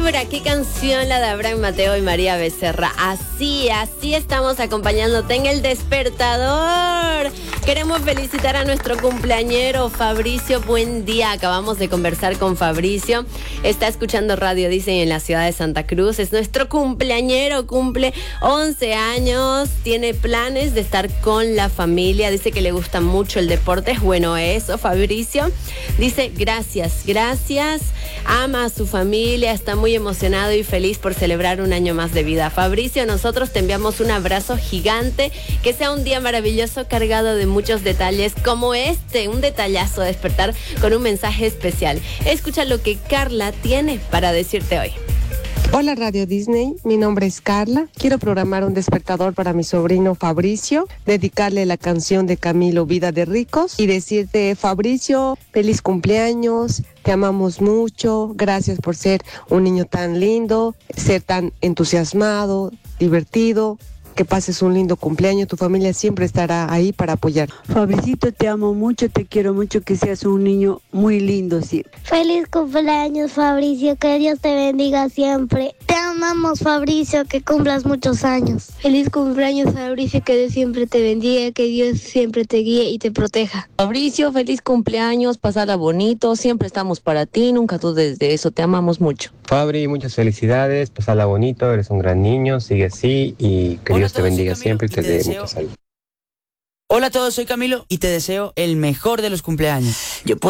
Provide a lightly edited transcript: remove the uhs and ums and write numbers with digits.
Vibra, qué canción la de Abraham Mateo y María Becerra. Así estamos acompañándote en el despertador. Queremos felicitar a nuestro cumpleañero Fabricio. Buen día, acabamos de conversar con Fabricio. Está escuchando radio, dicen, en la ciudad de Santa Cruz. Es nuestro cumpleañero, cumple 11 años. Tiene planes de estar con la familia. Dice que le gusta mucho el deporte. Es bueno eso, Fabricio. Dice gracias. Ama a su familia, está muy emocionado y feliz por celebrar un año más de vida. Fabricio, nosotros te enviamos un abrazo gigante. Que sea un día maravilloso, cargado de muchos detalles como este, un detallazo, despertar con un mensaje especial. Escucha lo que Carla tiene para decirte hoy. Hola Radio Disney, mi nombre es Carla. Quiero programar un despertador para mi sobrino Fabricio, dedicarle la canción de Camilo, Vida de Ricos, y decirte, Fabricio, feliz cumpleaños, te amamos mucho, gracias por ser un niño tan lindo, ser tan entusiasmado, divertido. Que pases un lindo cumpleaños, tu familia siempre estará ahí para apoyar. Fabricito, te amo mucho, te quiero mucho, que seas un niño muy lindo, sí. Feliz cumpleaños, Fabricio, que Dios te bendiga siempre. Te amamos, Fabricio, que cumplas muchos años. Feliz cumpleaños, Fabricio, que Dios siempre te bendiga, que Dios siempre te guíe y te proteja. Fabricio, feliz cumpleaños, pasala bonito, siempre estamos para ti, nunca dudes de eso, te amamos mucho. Fabri, muchas felicidades, pasala bonito, eres un gran niño, sigue así y que Dios te bendiga siempre y te dé mucha salud. Hola a todos, soy Camilo y te deseo el mejor de los cumpleaños.